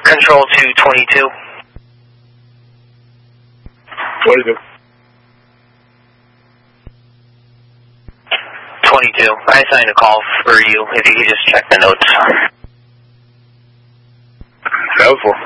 Control to 22. 22. 22. I assigned a call for you. If you could just check the notes. That was